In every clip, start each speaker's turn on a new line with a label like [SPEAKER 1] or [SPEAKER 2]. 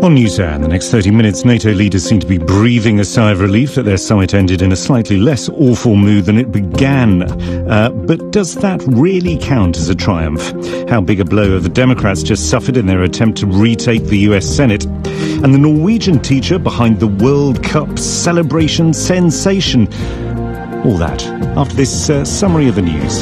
[SPEAKER 1] On News Hour, in the next 30 minutes, NATO leaders seem to be breathing a sigh of relief that their summit ended in a slightly less awful mood than it began. But does that really count as a triumph? How big a blow have the Democrats just suffered in their attempt to retake the US Senate? And the Norwegian teacher behind the World Cup celebration sensation. All that after this summary of the news.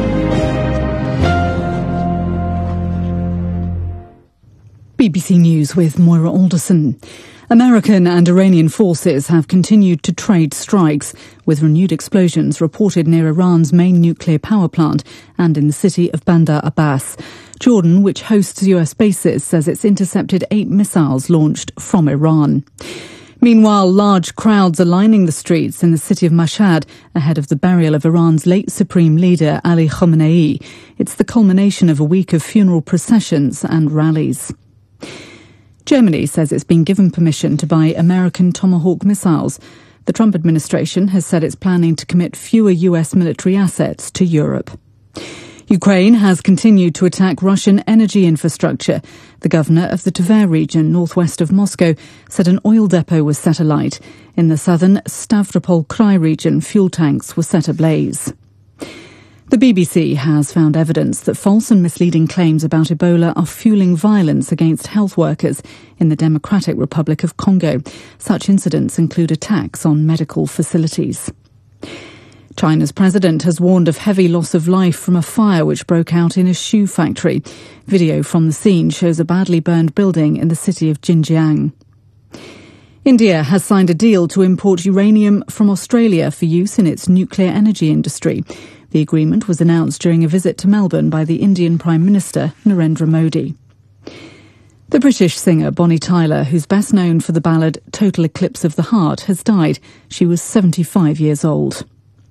[SPEAKER 2] BBC News with Moira Alderson. American and Iranian forces have continued to trade strikes, with renewed explosions reported near Iran's main nuclear power plant and in the city of Bandar Abbas. Jordan, which hosts US bases, says it's intercepted 8 missiles launched from Iran. Meanwhile, large crowds are lining the streets in the city of Mashhad ahead of the burial of Iran's late supreme leader Ali Khamenei. It's the culmination of a week of funeral processions and rallies. Germany says it's been given permission to buy American Tomahawk missiles. The Trump administration has said it's planning to commit fewer US military assets to Europe. Ukraine has continued to attack Russian energy infrastructure. The governor of the Tver region, northwest of Moscow, said an oil depot was set alight. In the southern Stavropol Krai region, fuel tanks were set ablaze. The BBC has found evidence that false and misleading claims about Ebola are fueling violence against health workers in the Democratic Republic of Congo. Such incidents include attacks on medical facilities. China's president has warned of heavy loss of life from a fire which broke out in a shoe factory. Video from the scene shows a badly burned building in the city of Xinjiang. India has signed a deal to import uranium from Australia for use in its nuclear energy industry. The agreement was announced during a visit to Melbourne by the Indian Prime Minister, Narendra Modi. The British singer Bonnie Tyler, who's best known for the ballad Total Eclipse of the Heart, has died. She was 75 years old.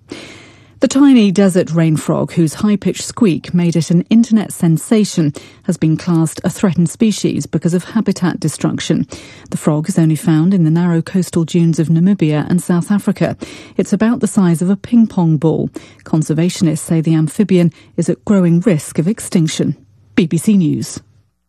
[SPEAKER 2] The tiny desert rain frog, whose high-pitched squeak made it an internet sensation, has been classed a threatened species because of habitat destruction. The frog is only found in the narrow coastal dunes of Namibia and South Africa. It's about the size of a ping-pong ball. Conservationists say the amphibian is at growing risk of extinction. BBC News.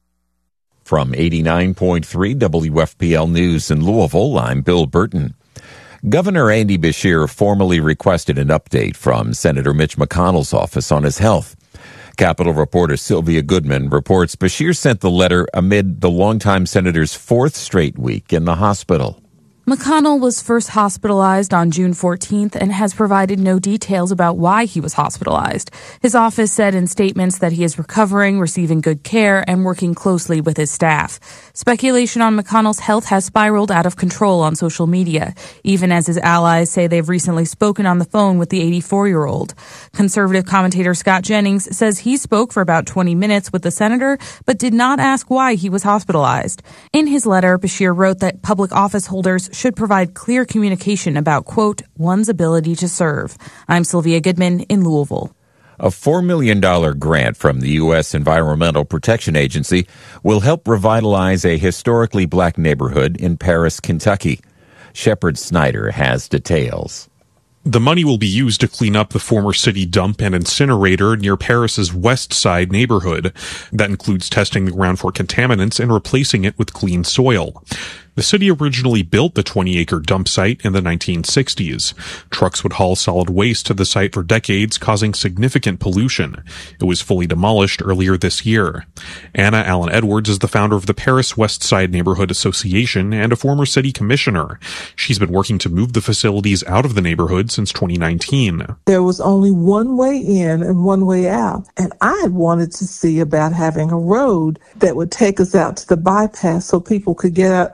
[SPEAKER 3] From 89.3 WFPL News in Louisville, I'm Bill Burton. Governor Andy Beshear formally requested an update from Senator Mitch McConnell's office on his health. Capitol reporter Sylvia Goodman reports Beshear sent the letter amid the longtime senator's 4th straight week in the hospital.
[SPEAKER 4] McConnell was first hospitalized on June 14th and has provided no details about why he was hospitalized. His office said in statements that he is recovering, receiving good care, and working closely with his staff. Speculation on McConnell's health has spiraled out of control on social media, even as his allies say they've recently spoken on the phone with the 84-year-old. Conservative commentator Scott Jennings says he spoke for about 20 minutes with the senator, but did not ask why he was hospitalized. In his letter, Beshear wrote that public office holders should provide clear communication about, quote, one's ability to serve. I'm Sylvia Goodman in Louisville.
[SPEAKER 3] A $4 million grant from the U.S. Environmental Protection Agency will help revitalize a historically black neighborhood in Paris, Kentucky. Shepard Snyder has details.
[SPEAKER 5] The money will be used to clean up the former city dump and incinerator near Paris's West Side neighborhood. That includes testing the ground for contaminants and replacing it with clean soil. The city originally built the 20-acre dump site in the 1960s. Trucks would haul solid waste to the site for decades, causing significant pollution. It was fully demolished earlier this year. Anna Allen Edwards is the founder of the Paris West Side Neighborhood Association and a former city commissioner. She's been working to move the facilities out of the neighborhood since 2019.
[SPEAKER 6] There was only one way in and one way out, and I had wanted to see about having a road that would take us out to the bypass so people could get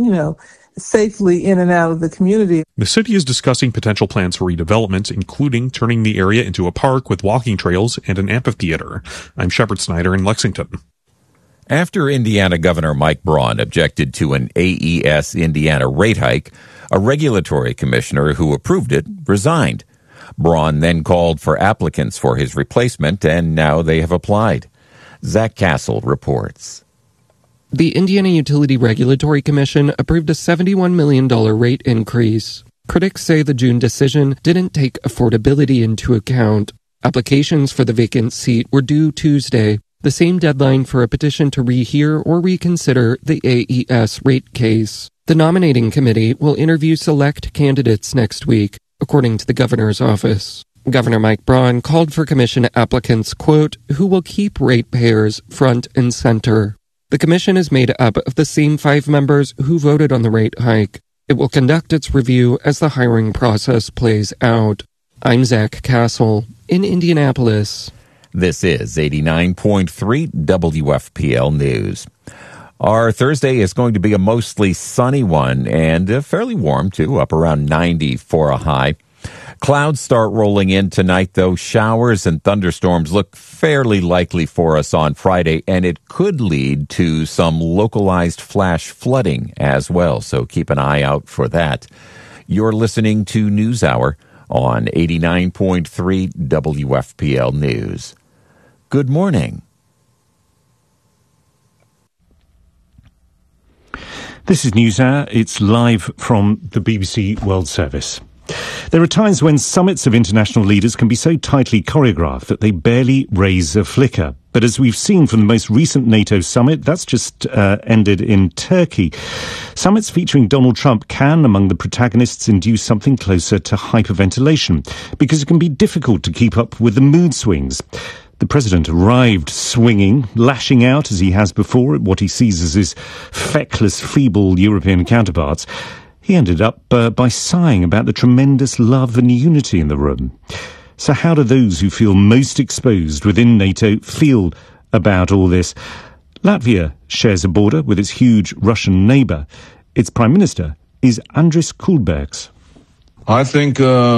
[SPEAKER 6] safely in and out of the community.
[SPEAKER 5] The city is discussing potential plans for redevelopment, including turning the area into a park with walking trails and an amphitheater. I'm Shepard Snyder in Lexington.
[SPEAKER 3] After Indiana Governor Mike Braun objected to an AES Indiana rate hike, a regulatory commissioner who approved it resigned. Braun then called for applicants for his replacement, and now they have applied. Zach Castle reports.
[SPEAKER 7] The Indiana Utility Regulatory Commission approved a $71 million rate increase. Critics say the June decision didn't take affordability into account. Applications for the vacant seat were due Tuesday. the same deadline for a petition to rehear or reconsider the AES rate case. The nominating committee will interview select candidates next week, according to the governor's office. Governor Mike Braun called for commission applicants, quote, who will keep ratepayers front and center. The commission is made up of the same 5 members who voted on the rate hike. It will conduct its review as the hiring process plays out. I'm Zach Castle in Indianapolis.
[SPEAKER 3] This is 89.3 WFPL News. Our Thursday is going to be a mostly sunny one and fairly warm, too, up around 90 for a high. Clouds start rolling in tonight, though. Showers and thunderstorms look fairly likely for us on Friday, and it could lead to some localized flash flooding as well, so keep an eye out for that. You're listening to NewsHour on 89.3 WFPL News. Good morning.
[SPEAKER 1] This is NewsHour. It's live from the BBC World Service. There are times when summits of international leaders can be so tightly choreographed that they barely raise a flicker. But as we've seen from the most recent NATO summit, that's just ended in Turkey. Summits featuring Donald Trump can, among the protagonists, induce something closer to hyperventilation, because it can be difficult to keep up with the mood swings. The president arrived swinging, lashing out as he has before at what he sees as his feckless, feeble European counterparts. He ended up by sighing about the tremendous love and unity in the room. So how do those who feel most exposed within NATO feel about all this? Latvia shares a border with its huge Russian neighbour. Its Prime Minister is Andris Kulbergs.
[SPEAKER 8] I think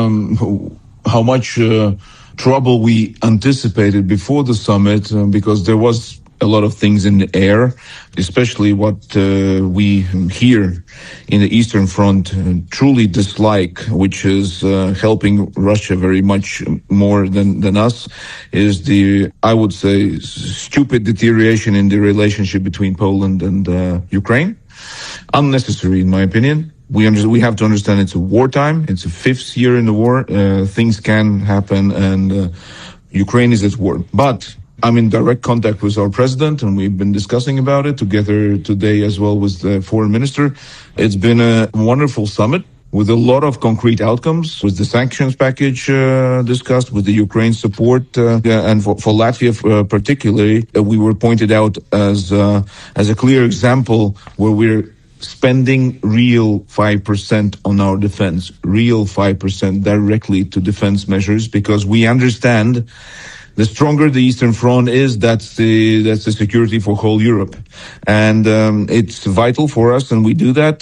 [SPEAKER 8] how much trouble we anticipated before the summit, because there was a lot of things in the air, especially what we here in the Eastern Front truly dislike, which is helping Russia very much more than us, is the, I would say, stupid deterioration in the relationship between Poland and Ukraine. Unnecessary, in my opinion. We have to understand it's a wartime. It's the 5th year in the war. Things can happen, and Ukraine is at war. But I'm in direct contact with our president, and we've been discussing about it together today as well with the foreign minister. It's been a wonderful summit with a lot of concrete outcomes, with the sanctions package discussed, with the Ukraine support, and for Latvia particularly, we were pointed out as a clear example where we're spending real 5% on our defense, real 5% directly to defense measures, because we understand the stronger the Eastern Front is, that's the security for whole Europe. And it's vital for us, and we do that.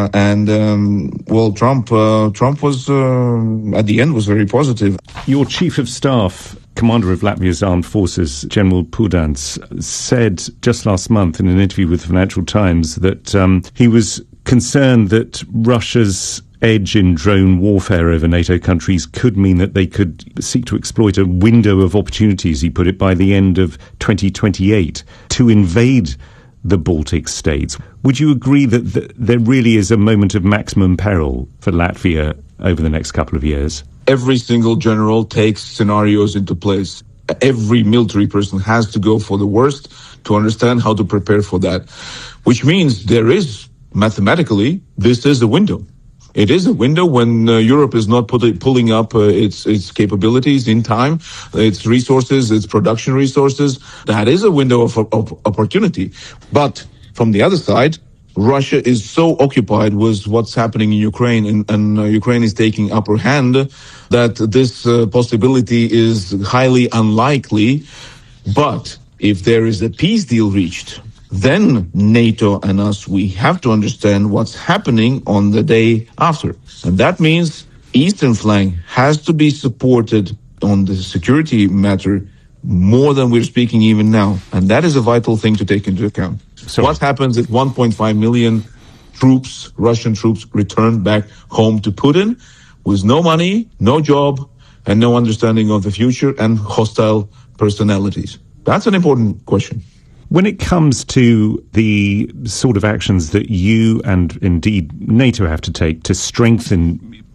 [SPEAKER 8] Trump was, at the end, was very positive.
[SPEAKER 1] Your Chief of Staff, Commander of Latvia's Armed Forces, General Pudants, said just last month in an interview with the Financial Times that he was concerned that Russia's edge in drone warfare over NATO countries could mean that they could seek to exploit a window of opportunities, he put it, by the end of 2028 to invade the Baltic states. Would you agree that there really is a moment of maximum peril for Latvia over the next couple of years?
[SPEAKER 8] Every single general takes scenarios into place. Every military person has to go for the worst to understand how to prepare for that, which means there is, mathematically, this is a window. It is a window when Europe is not pulling up its capabilities in time, its resources, its production resources. That is a window of opportunity. But from the other side, Russia is so occupied with what's happening in Ukraine, and Ukraine is taking upper hand, that this possibility is highly unlikely. But if there is a peace deal reached, then NATO and us, we have to understand what's happening on the day after. And that means Eastern flank has to be supported on the security matter more than we're speaking even now. And that is a vital thing to take into account. So what happens if 1.5 million troops, Russian troops, return back home to Putin with no money, no job, and no understanding of the future, and hostile personalities? That's an important question.
[SPEAKER 1] When it comes to the sort of actions that you and indeed NATO have to take to strengthen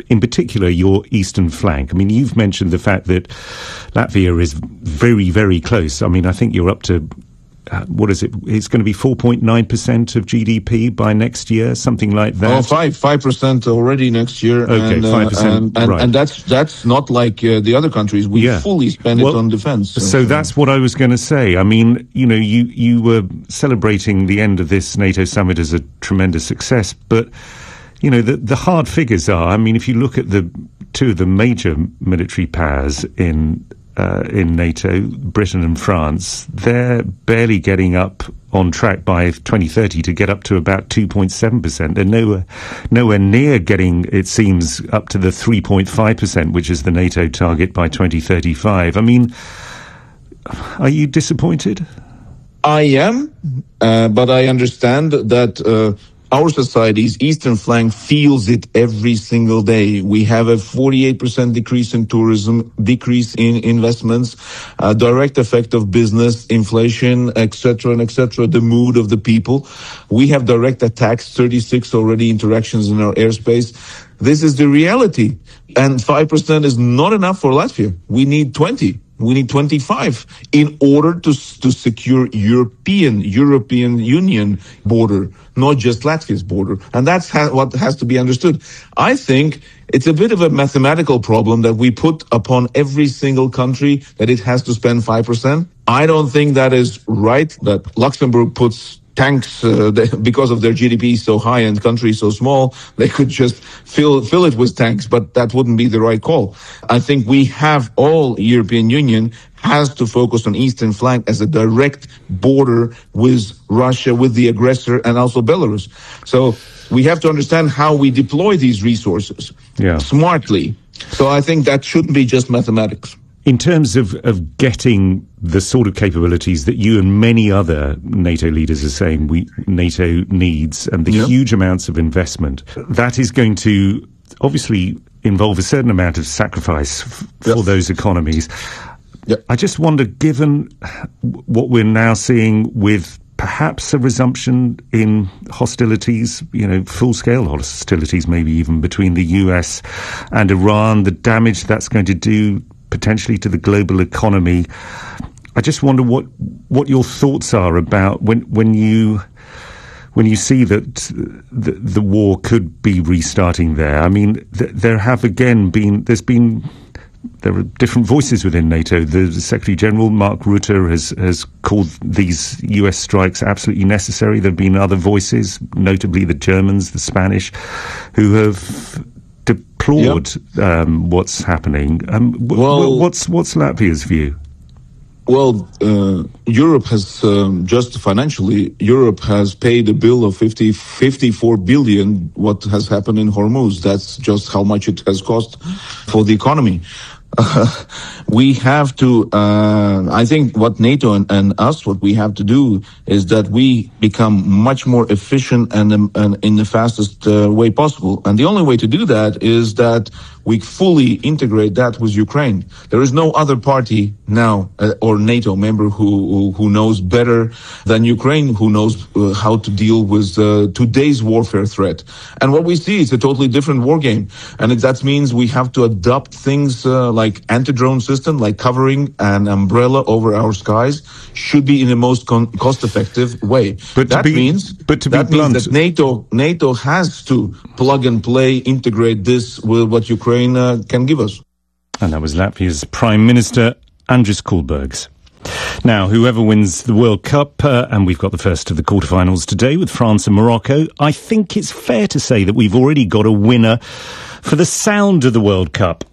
[SPEAKER 1] in particular your eastern flank. I mean, you've mentioned the fact that Latvia is very, very close. I mean, I think you're up to, what is it? It's going to be 4.9% of GDP by next year, something like that.
[SPEAKER 8] Oh, 5% already next year.
[SPEAKER 1] Okay, 5%.
[SPEAKER 8] Right. And that's not like the other countries. We fully spend it on defense.
[SPEAKER 1] So that's what I was going to say. I mean, you know, you were celebrating the end of this NATO summit as a tremendous success, but you know, the hard figures are, I mean, if you look at the two of the major military powers in NATO, Britain and France, they're barely getting up on track by 2030 to get up to about 2.7%. They're nowhere near getting, it seems, up to the 3.5%, which is the NATO target by 2035. I mean, are you disappointed?
[SPEAKER 8] I am, but I understand that our society's eastern flank feels it every single day. We have a 48% decrease in tourism, decrease in investments, a direct effect of business, inflation, etc., the mood of the people. We have direct attacks, 36 already interactions in our airspace. This is the reality. And 5% is not enough for Latvia. We need 20. We need 25 in order to secure European Union border, not just Latvia's border. And that's what has to be understood. I think it's a bit of a mathematical problem that we put upon every single country that it has to spend 5%. I don't think that is right, that Luxembourg puts tanks, because of their GDP so high and country so small, they could just fill it with tanks, but that wouldn't be the right call. I think we have all European Union has to focus on eastern flank as a direct border with Russia, with the aggressor, and also Belarus. So we have to understand how we deploy these resources smartly. So I think that shouldn't be just mathematics.
[SPEAKER 1] In terms of getting the sort of capabilities that you and many other NATO leaders are saying NATO needs, and the huge amounts of investment, that is going to obviously involve a certain amount of sacrifice for those economies. I just wonder, given what we're now seeing with perhaps a resumption in hostilities, you know, full-scale hostilities, maybe even between the US and Iran, the damage that's going to do potentially to the global economy. I just wonder what your thoughts are about when you see that the war could be restarting there. I mean, there are different voices within NATO. The Secretary General, Mark Rutte, has called these US strikes absolutely necessary. There have been other voices, notably the Germans, the Spanish, who have deplored what's happening. What's Latvia's view?
[SPEAKER 8] Well, Europe has, just financially, Europe has paid a bill of 54 billion, what has happened in Hormuz. That's just how much it has cost for the economy. We have to, I think what NATO and us, what we have to do is that we become much more efficient and in the fastest way possible. And the only way to do that is that we fully integrate that with Ukraine. There is no other party now or NATO member who knows better than Ukraine, who knows how to deal with today's warfare threat. And what we see is a totally different war game. And that means we have to adopt things like anti-drone system, like covering an umbrella over our skies, should be in the most cost-effective way.
[SPEAKER 1] But that means
[SPEAKER 8] that NATO has to plug and play, integrate this with what Ukraine can give us.
[SPEAKER 1] And that was Latvia's Prime Minister, Andris Kulbergs. Now, whoever wins the World Cup, and we've got the first of the quarterfinals today with France and Morocco, I think it's fair to say that we've already got a winner for the sound of the World Cup.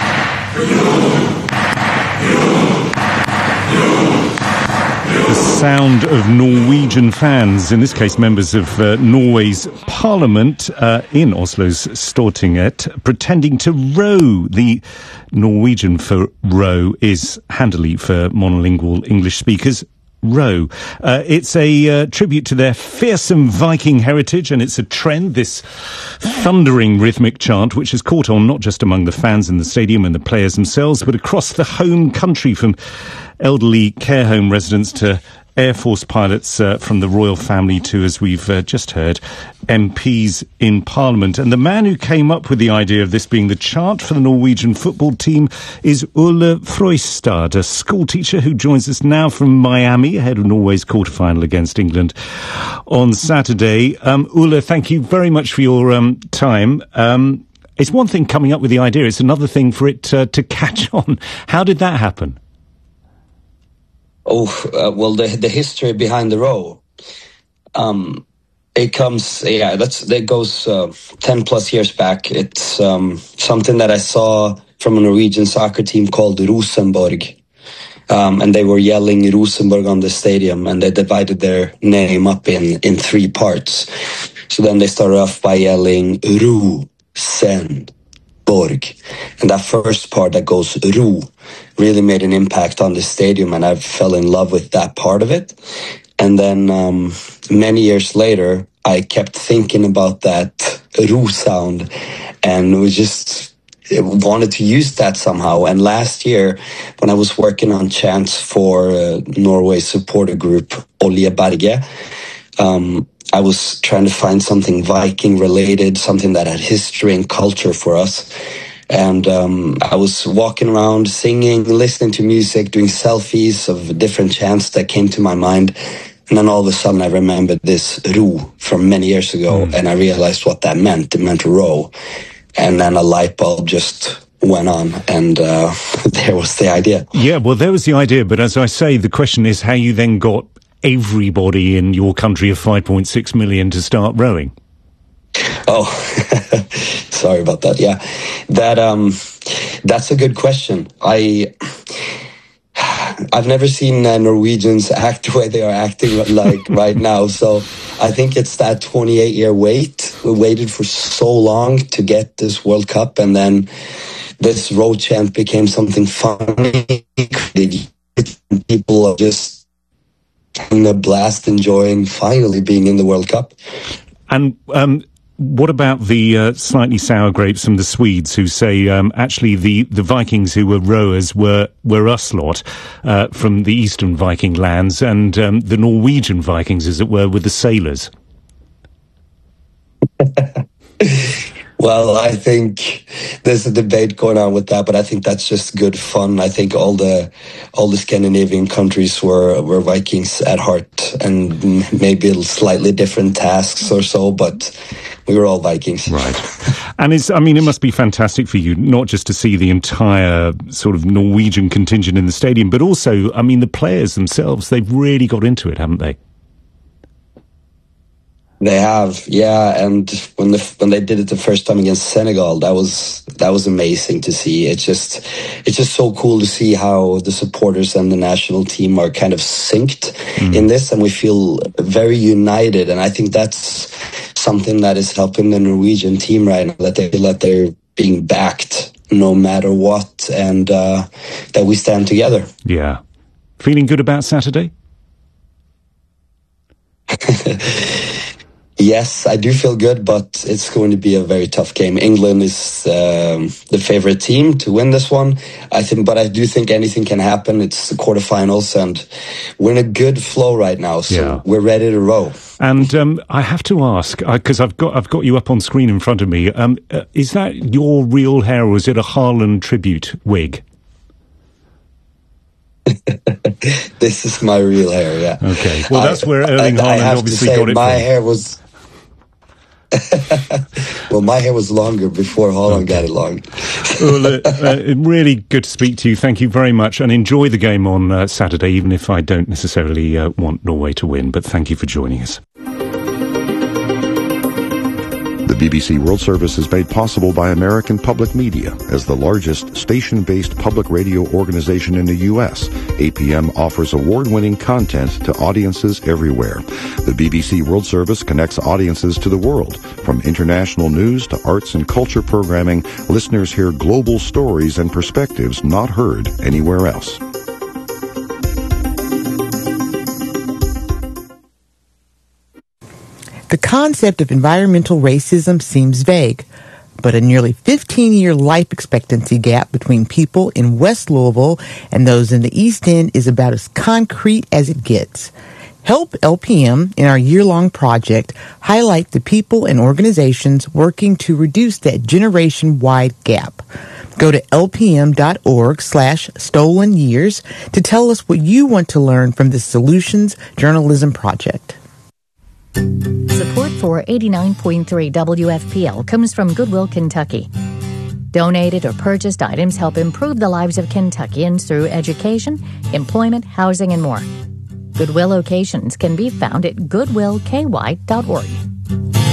[SPEAKER 1] The sound of Norwegian fans, in this case members of Norway's parliament in Oslo's Stortinget, pretending to row. The Norwegian for row is handily for monolingual English speakers. Row. It's a tribute to their fearsome Viking heritage, and it's a trend, this thundering rhythmic chant, which has caught on not just among the fans in the stadium and the players themselves, but across the home country, from elderly care home residents to Air Force pilots from the royal family to, as we've just heard, MPs in Parliament. And the man who came up with the idea of this being the chant for the Norwegian football team is Ole Frøystad, a school teacher who joins us now from Miami, ahead of Norway's quarter-final against England on Saturday. Ole, thank you very much for your time. It's one thing coming up with the idea, it's another thing for it to catch on. How did that happen?
[SPEAKER 9] Well, the history behind the row, it comes, that goes 10 plus years back. It's something that I saw from a Norwegian soccer team called Rosenborg, and they were yelling Rosenborg on the stadium, and they divided their name up in 3 parts. So then they started off by yelling Rosenborg. And that first part that goes Ro really made an impact on the stadium, and I fell in love with that part of it. And then many years later, I kept thinking about that Ro sound, and wanted to use that somehow. And last year, when I was working on chants for Norway's supporter group Olje Berge, I was trying to find something Viking related, something that had history and culture for us. And I was walking around singing, listening to music, doing selfies of different chants that came to my mind. And then all of a sudden I remembered this Ro from many years ago, and I realized what that meant. It meant row. And then a light bulb just went on, and there was the idea.
[SPEAKER 1] Yeah, well, there was the idea. But as I say, the question is how you then got everybody in your country of 5.6 million to start rowing.
[SPEAKER 9] Oh, sorry about that. Yeah, that's a good question. I've never seen Norwegians act the way they are acting like right now. So I think it's that 28-year wait. We waited for so long to get this World Cup, and then this row chant became something funny. People are just having a blast, enjoying finally being in the World Cup.
[SPEAKER 1] And what about the slightly sour grapes from the Swedes who say actually the Vikings who were rowers were us lot from the eastern Viking lands, and the Norwegian Vikings, as it were, were the sailors?
[SPEAKER 9] Well, I think there's a debate going on with that, but I think that's just good fun. I think all the Scandinavian countries were Vikings at heart, and maybe slightly different tasks or so, but we were all Vikings.
[SPEAKER 1] Right. And it must be fantastic for you, not just to see the entire sort of Norwegian contingent in the stadium, but also, the players themselves, they've really got into it, haven't they?
[SPEAKER 9] They have, yeah, and when they did it the first time against Senegal, that was amazing to see. It's just so cool to see how the supporters and the national team are kind of synced in this, and we feel very united. And I think that's something that is helping the Norwegian team right now, that they feel that they're being backed no matter what, and that we stand together.
[SPEAKER 1] Yeah, feeling good about Saturday?
[SPEAKER 9] Yes, I do feel good, but it's going to be a very tough game. England is the favorite team to win this one, I think, but I do think anything can happen. It's the quarterfinals, and we're in a good flow right now, so we're ready to row.
[SPEAKER 1] And I have to ask, because I've got you up on screen in front of me, is that your real hair, or is it a Haaland tribute wig?
[SPEAKER 9] This is my real hair, yeah.
[SPEAKER 1] Okay, well, that's where Erling Haaland obviously got it
[SPEAKER 9] my
[SPEAKER 1] from.
[SPEAKER 9] Hair was... Well, my hair was longer before Haaland got it long.
[SPEAKER 1] Well, really good to speak to you. Thank you very much, and enjoy the game on Saturday, even if I don't necessarily want Norway to win. But thank you for joining us.
[SPEAKER 10] The BBC World Service is made possible by American Public Media. As the largest station-based public radio organization in the U.S., APM offers award-winning content to audiences everywhere. The BBC World Service connects audiences to the world. From international news to arts and culture programming, listeners hear global stories and perspectives not heard anywhere else.
[SPEAKER 11] The concept of environmental racism seems vague, but a nearly 15-year life expectancy gap between people in West Louisville and those in the East End is about as concrete as it gets. Help LPM in our year-long project highlight the people and organizations working to reduce that generation-wide gap. Go to lpm.org/stolen years to tell us what you want to learn from the Solutions Journalism Project.
[SPEAKER 12] Support for 89.3 WFPL comes from Goodwill Kentucky. Donated or purchased items help improve the lives of Kentuckians through education, employment, housing, and more. Goodwill locations can be found at goodwillky.org.